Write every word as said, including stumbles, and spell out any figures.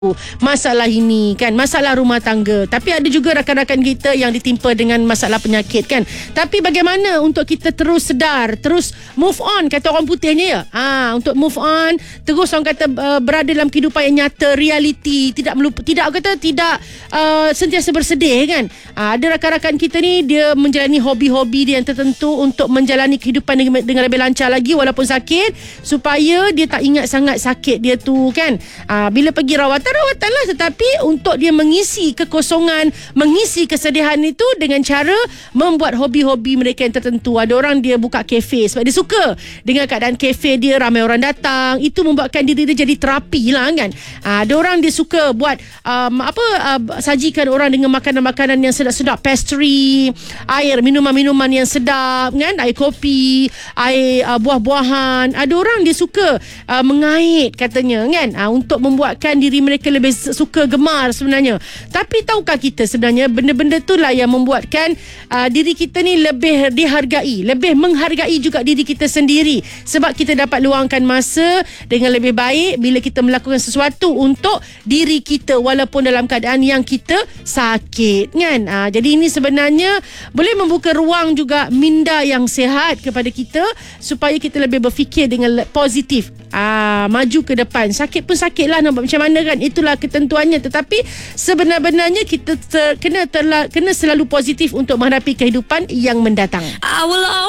masalah ini kan, masalah rumah tangga. Tapi ada juga rakan-rakan kita yang ditimpa dengan masalah penyakit kan. Tapi bagaimana untuk kita terus sedar, terus move on, kata orang putihnya ya. Ha, untuk move on, terus orang kata uh, berada dalam kehidupan yang nyata, realiti, tidak melupa, tidak kata tidak uh, sentiasa bersedih kan. Ha, ada rakan-rakan kita ni dia menjalani hobi-hobi dia yang tertentu untuk menjalani kehidupan dengan, dengan lebih lancar lagi walaupun sakit, supaya dia tak ingat sangat sakit dia tu kan. Ha, bila pergi rawatan rawatan lah, tetapi untuk dia mengisi kekosongan, mengisi kesedihan itu dengan cara membuat hobi-hobi mereka yang tertentu. Ada orang dia buka kafe sebab dia suka dengan keadaan kafe dia, ramai orang datang, itu membuatkan diri dia jadi terapi lah kan. Ha, ada orang dia suka buat um, apa uh, sajikan orang dengan makanan-makanan yang sedap-sedap, pastry, air, minuman-minuman yang sedap kan, air kopi, air uh, buah-buahan. Ada orang dia suka uh, mengait katanya kan, uh, untuk membuatkan diri mereka lebih suka, gemar sebenarnya. Tapi tahukah kita sebenarnya benda-benda itulah yang membuatkan uh, diri kita ni lebih dihargai, lebih menghargai juga diri kita sendiri, sebab kita dapat luangkan masa dengan lebih baik bila kita melakukan sesuatu untuk diri kita walaupun dalam keadaan yang kita sakit kan. Uh, jadi ini sebenarnya boleh membuka ruang juga minda yang sihat kepada kita supaya kita lebih berfikir dengan positif, uh, maju ke depan. Sakit pun sakit lah, nak buat macam mana kan, itulah ketentuannya. Tetapi sebenarnya kita ter, kena terla, kena selalu positif untuk menghadapi kehidupan yang mendatang. I will